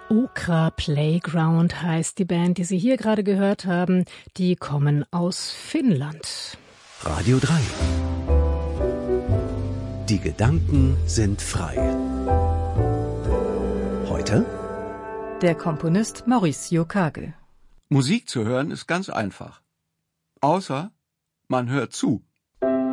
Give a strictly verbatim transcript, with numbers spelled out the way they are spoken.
Okra Playground heißt die Band, die Sie hier gerade gehört haben. Die kommen aus Finnland. Radio drei. Die Gedanken sind frei. Heute der Komponist Mauricio Kagel. Musik zu hören ist ganz einfach. Außer man hört zu.